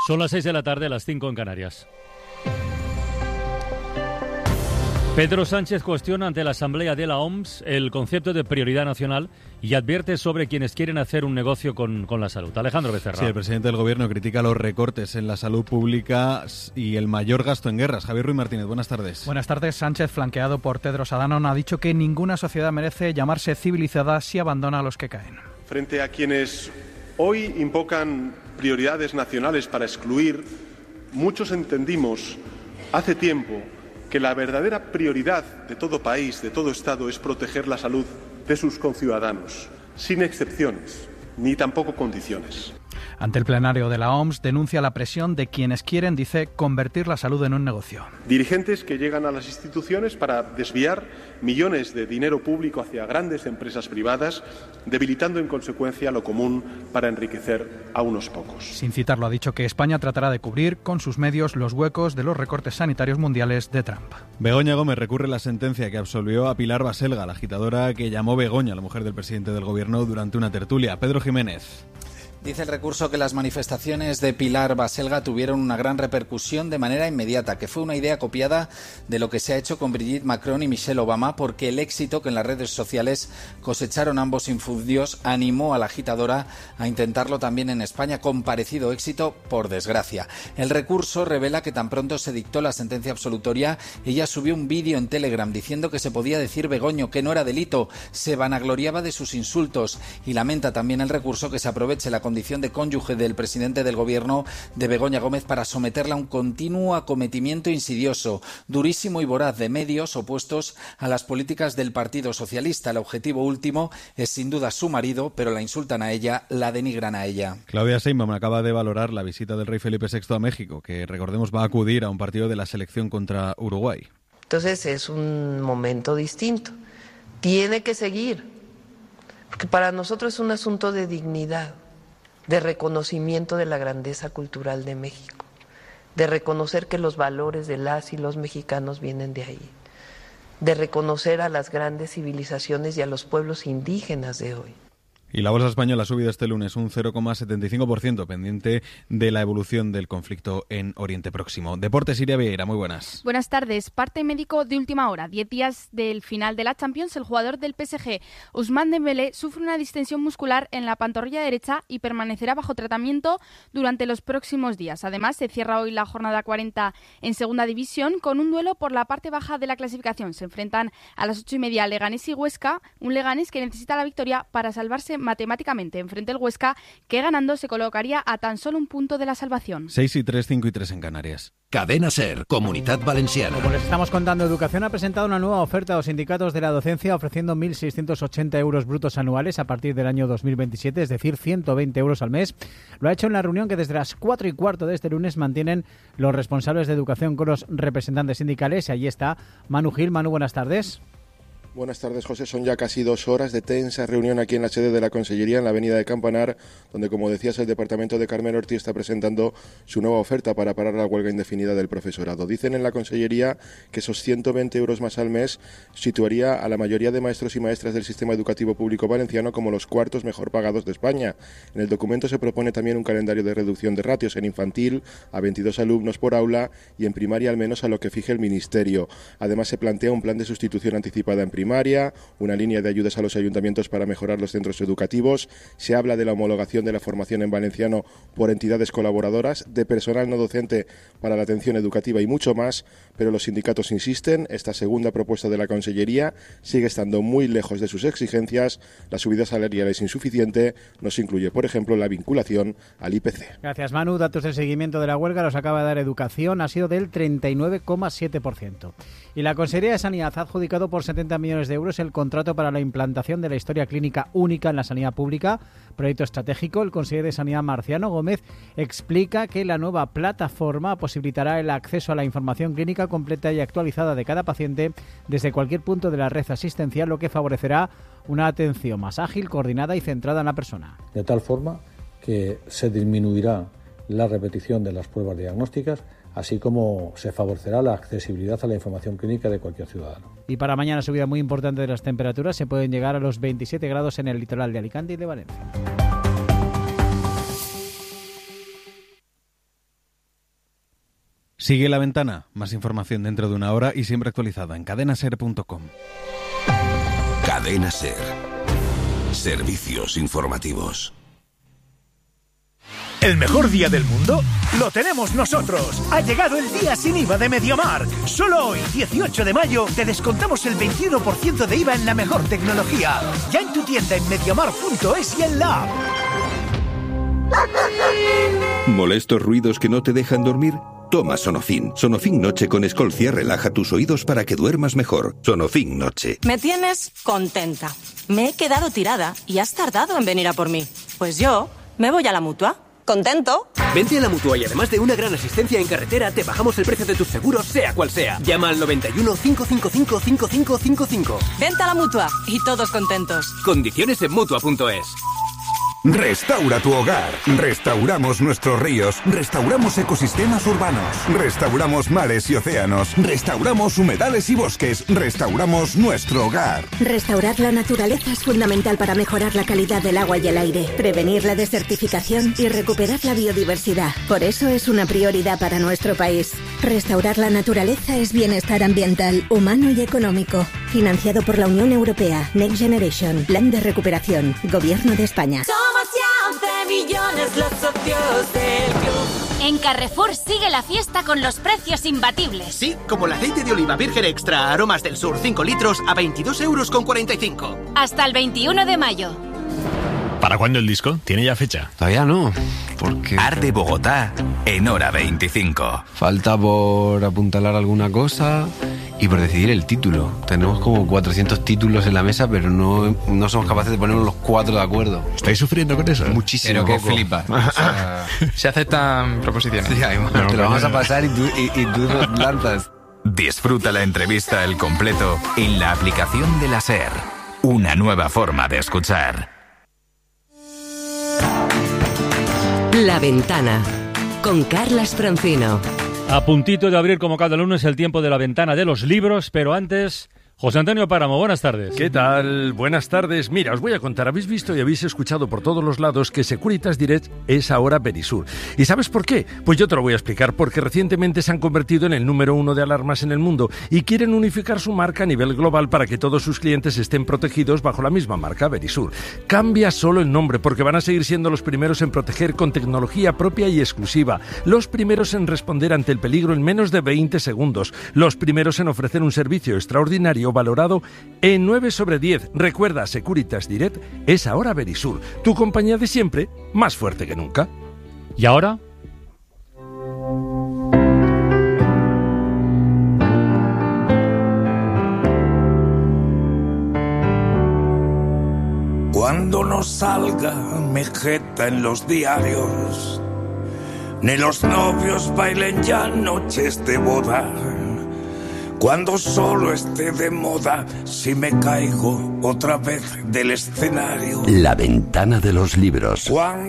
Son las 6 de la tarde, las 5 en Canarias. Pedro Sánchez cuestiona ante la Asamblea de la OMS el concepto de prioridad nacional y advierte sobre quienes quieren hacer un negocio con la salud. Alejandro Becerra. Sí, el presidente del Gobierno critica los recortes en la salud pública y el mayor gasto en guerras. Javier Ruiz Martínez, buenas tardes. Buenas tardes. Sánchez, flanqueado por Tedros Adhanom, ha dicho que ninguna sociedad merece llamarse civilizada si abandona a los que caen. Frente a quienes hoy invocan prioridades nacionales para excluir, muchos entendimos hace tiempo que la verdadera prioridad de todo país, de todo Estado, es proteger la salud de sus conciudadanos, sin excepciones, ni tampoco condiciones. Ante el plenario de la OMS, denuncia la presión de quienes quieren, dice, convertir la salud en un negocio. Dirigentes que llegan a las instituciones para desviar millones de dinero público hacia grandes empresas privadas, debilitando en consecuencia lo común para enriquecer a unos pocos. Sin citarlo, ha dicho que España tratará de cubrir con sus medios los huecos de los recortes sanitarios mundiales de Trump. Begoña Gómez recurre la sentencia que absolvió a Pilar Baselga, la agitadora que llamó Begoña, la mujer del presidente del Gobierno, durante una tertulia. Pedro Jiménez. Dice el recurso que las manifestaciones de Pilar Baselga tuvieron una gran repercusión de manera inmediata, que fue una idea copiada de lo que se ha hecho con Brigitte Macron y Michelle Obama, porque el éxito que en las redes sociales cosecharon ambos infundios animó a la agitadora a intentarlo también en España, con parecido éxito, por desgracia. El recurso revela que tan pronto se dictó la sentencia absolutoria, ella subió un vídeo en Telegram diciendo que se podía decir Begoño, que no era delito, se vanagloriaba de sus insultos, y lamenta también el recurso que se aproveche la condición de cónyuge del presidente del Gobierno de Begoña Gómez para someterla a un continuo acometimiento insidioso, durísimo y voraz de medios opuestos a las políticas del Partido Socialista. El objetivo último es sin duda su marido, pero la insultan a ella, la denigran a ella. Claudia Sheinbaum acaba de valorar la visita del rey Felipe VI a México, que recordemos va a acudir a un partido de la selección contra Uruguay. Entonces es un momento distinto. Tiene que seguir, porque para nosotros es un asunto de dignidad, de reconocimiento de la grandeza cultural de México, de reconocer que los valores de las y los mexicanos vienen de ahí, de reconocer a las grandes civilizaciones y a los pueblos indígenas de hoy. Y la bolsa española ha subido este lunes un 0,75%, pendiente de la evolución del conflicto en Oriente Próximo. Deportes, Iria Vieira, muy buenas. Buenas tardes. Parte médico de última hora. 10 días del final de la Champions, el jugador del PSG, Ousmane Dembélé, sufre una distensión muscular en la pantorrilla derecha y permanecerá bajo tratamiento durante los próximos días. Además, se cierra hoy la jornada 40 en Segunda División con un duelo por la parte baja de la clasificación. Se enfrentan a las 8:30 Leganés y Huesca, un Leganés que necesita la victoria para salvarse matemáticamente. Enfrente el Huesca, que ganando se colocaría a tan solo un punto de la salvación. 6:03, 5:03 en Canarias. Cadena SER, Comunidad Valenciana. Como les estamos contando, Educación ha presentado una nueva oferta a los sindicatos de la docencia ofreciendo 1.680 euros brutos anuales a partir del año 2027, es decir, 120 euros al mes. Lo ha hecho en la reunión que desde las 4:15 de este lunes mantienen los responsables de educación con los representantes sindicales. Y allí está Manu Gil. Manu, buenas tardes. Buenas tardes, José. Son ya casi 2 horas de tensa reunión aquí en la sede de la Consellería, en la avenida de Campanar, donde, como decías, el departamento de Carmen Ortiz está presentando su nueva oferta para parar la huelga indefinida del profesorado. Dicen en la Consellería que esos 120 euros más al mes situaría a la mayoría de maestros y maestras del sistema educativo público valenciano como los cuartos mejor pagados de España. En el documento se propone también un calendario de reducción de ratios en infantil a 22 alumnos por aula y en primaria al menos a lo que fije el Ministerio. Además, se plantea un plan de sustitución anticipada en primaria, una línea de ayudas a los ayuntamientos para mejorar los centros educativos. Se habla de la homologación de la formación en valenciano por entidades colaboradoras, de personal no docente para la atención educativa y mucho más, pero los sindicatos insisten, esta segunda propuesta de la Consellería sigue estando muy lejos de sus exigencias, la subida salarial es insuficiente, no se incluye, por ejemplo, la vinculación al IPC. Gracias, Manu. Datos de seguimiento de la huelga los acaba de dar Educación, ha sido del 39,7%. Y la Consellería de Sanidad ha adjudicado por 70 millones de euros el contrato para la implantación de la historia clínica única en la sanidad pública, proyecto estratégico. El consejero de Sanidad, Marciano Gómez, explica que la nueva plataforma posibilitará el acceso a la información clínica completa y actualizada de cada paciente desde cualquier punto de la red asistencial, lo que favorecerá una atención más ágil, coordinada y centrada en la persona. De tal forma que se disminuirá la repetición de las pruebas diagnósticas, así como se favorecerá la accesibilidad a la información clínica de cualquier ciudadano. Y para mañana, subida muy importante de las temperaturas, se pueden llegar a los 27 grados en el litoral de Alicante y de Valencia. Sigue La Ventana. Más información dentro de una hora y siempre actualizada en cadenaser.com. Cadena Ser. Servicios informativos. ¿El mejor día del mundo? ¡Lo tenemos nosotros! Ha llegado el día sin IVA de MediaMarkt. Solo hoy, 18 de mayo, te descontamos el 21% de IVA en la mejor tecnología. Ya en tu tienda en MediaMarkt.es y en la app. ¿Molestos ruidos que no te dejan dormir? Toma Sonofin. Sonofin Noche con Escolcia relaja tus oídos para que duermas mejor. Sonofin Noche. Me tienes contenta. Me he quedado tirada y has tardado en venir a por mí. Pues yo me voy a la Mutua. ¿Contento? Vente a la Mutua y además de una gran asistencia en carretera, te bajamos el precio de tus seguros, sea cual sea. Llama al 91 555 5555. Vente a la Mutua y todos contentos. Condiciones en Mutua.es. Restaura tu hogar. Restauramos nuestros ríos. Restauramos ecosistemas urbanos. Restauramos mares y océanos. Restauramos humedales y bosques. Restauramos nuestro hogar. Restaurar la naturaleza es fundamental para mejorar la calidad del agua y el aire, prevenir la desertificación y recuperar la biodiversidad. Por eso es una prioridad para nuestro país. Restaurar la naturaleza es bienestar ambiental, humano y económico. Financiado por la Unión Europea. Next Generation. Plan de recuperación. Gobierno de España. Somos ya 11 millones los socios del club. En Carrefour sigue la fiesta con los precios imbatibles. Sí, como el aceite de oliva virgen extra Aromas del Sur 5 litros a 22,45 €. Hasta el 21 de mayo. ¿Para cuándo el disco? ¿Tiene ya fecha? Todavía no, porque... Arde Bogotá en hora 25. Falta por apuntalar alguna cosa y por decidir el título. Tenemos como 400 títulos en la mesa, pero no somos capaces de ponernos los 4 de acuerdo. ¿Estáis sufriendo con eso? Muchísimo. Pero que flipa. O sea, se aceptan proposiciones. Sí, te lo vamos a pasar y tú lanzas. Disfruta la entrevista al completo en la aplicación de la SER. Una nueva forma de escuchar. La Ventana, con Carlas Francino. A puntito de abrir como cada lunes el tiempo de La Ventana de los libros, pero antes... José Antonio Páramo, buenas tardes. ¿Qué tal? Buenas tardes. Mira, os voy a contar, habéis visto y habéis escuchado por todos los lados que Securitas Direct es ahora Verisur. ¿Y sabes por qué? Pues yo te lo voy a explicar, porque recientemente se han convertido en el número 1 de alarmas en el mundo y quieren unificar su marca a nivel global para que todos sus clientes estén protegidos bajo la misma marca, Verisur. Cambia solo el nombre, porque van a seguir siendo los primeros en proteger con tecnología propia y exclusiva, los primeros en responder ante el peligro en menos de 20 segundos, los primeros en ofrecer un servicio extraordinario valorado en 9 sobre 10. Recuerda, Securitas Direct es ahora Verisur, tu compañía de siempre, más fuerte que nunca. ¿Y ahora? Cuando no salga mi jeta en los diarios, ni los novios bailen ya noches de boda, cuando solo esté de moda, si me caigo otra vez del escenario. La Ventana de los libros.